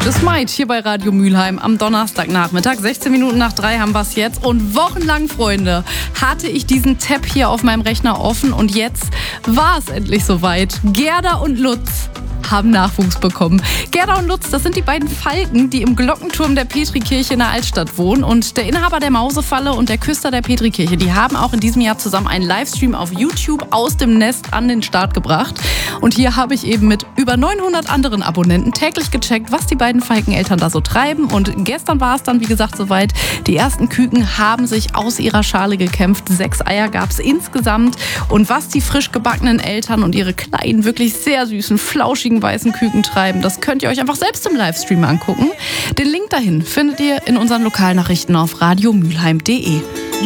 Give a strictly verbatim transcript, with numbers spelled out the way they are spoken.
Gutes Maid hier bei Radio Mülheim am Donnerstagnachmittag. sechzehn Minuten nach drei haben wir es jetzt. Und wochenlang, Freunde, hatte ich diesen Tab hier auf meinem Rechner offen. Und jetzt war es endlich soweit. Gerda und Lutz haben Nachwuchs bekommen. Gerda und Lutz, das sind die beiden Falken, die im Glockenturm der Petrikirche in der Altstadt wohnen. Und der Inhaber der Mausefalle und der Küster der Petrikirche, die haben auch in diesem Jahr zusammen einen Livestream auf YouTube aus dem Nest an den Start gebracht. Und hier habe ich eben mit über neunhundert anderen Abonnenten täglich gecheckt, was die beiden Falkeneltern da so treiben. Und gestern war es dann, wie gesagt, soweit. Die ersten Küken haben sich aus ihrer Schale gekämpft. Sechs Eier gab es insgesamt. Und was die frisch gebackenen Eltern und ihre kleinen, wirklich sehr süßen, flauschigen weißen Küken treiben, das könnt ihr euch einfach selbst im Livestream angucken. Den Link dahin findet ihr in unseren Lokalnachrichten auf radiomülheim punkt de.